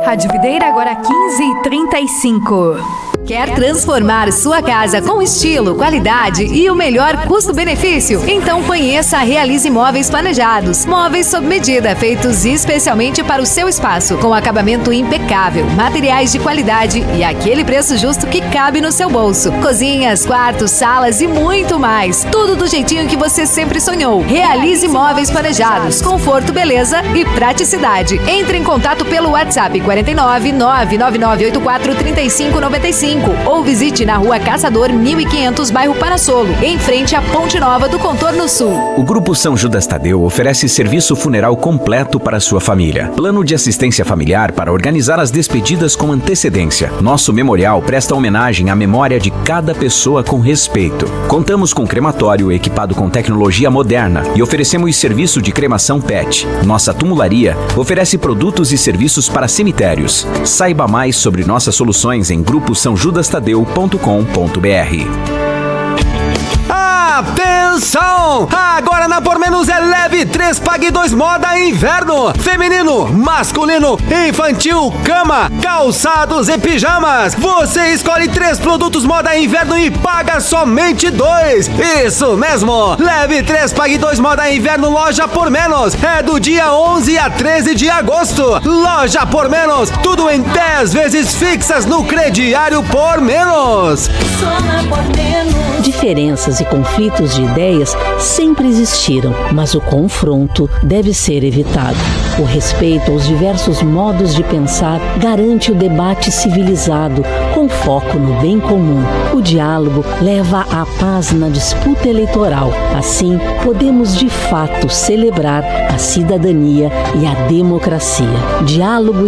Rádio Videira, agora 15h35. Quer transformar sua casa com estilo, qualidade e o melhor custo-benefício? Então conheça a Realize Móveis Planejados. Móveis sob medida, feitos especialmente para o seu espaço, com acabamento impecável, materiais de qualidade e aquele preço justo que cabe no seu bolso. Cozinhas, quartos, salas e muito mais. Tudo do jeitinho que você sempre sonhou. Realize Móveis Planejados. Conforto, beleza e praticidade. Entre em contato pelo WhatsApp 49 99984 3595 ou visite na Rua Caçador 1500, bairro Parassolo, em frente à Ponte Nova do Contorno Sul. O Grupo São Judas Tadeu oferece serviço funeral completo para sua família. Plano de assistência familiar para organizar as despedidas com antecedência. Nosso memorial presta homenagem à memória de cada pessoa com respeito. Contamos com crematório equipado com tecnologia moderna e oferecemos serviço de cremação PET. Nossa tumularia oferece produtos e serviços para cemitérios. Saiba mais sobre nossas soluções em gruposãojudastadeu.com.br. Atenção! Agora na Por Menos é leve 3, pague 2 moda inverno. Feminino, masculino, infantil, cama, calçados e pijamas. Você escolhe 3 produtos moda inverno e paga somente 2. Isso mesmo! Leve 3, pague 2 moda inverno Loja Por Menos. É do dia 11 a 13 de agosto. Loja Por Menos. Tudo em 10 vezes fixas no crediário Por Menos. Diferenças e conflitos de ideias sempre existiram, mas o confronto deve ser evitado. O respeito aos diversos modos de pensar garante o debate civilizado, com foco no bem comum. O diálogo leva à paz na disputa eleitoral. Assim, podemos de fato celebrar a cidadania e a democracia. Diálogo